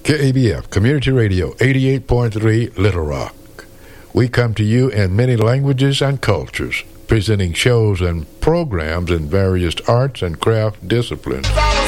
KABF, Community Radio, 88.3 Little Rock. We come to you in many languages and cultures, presenting shows and programs in various arts and craft disciplines.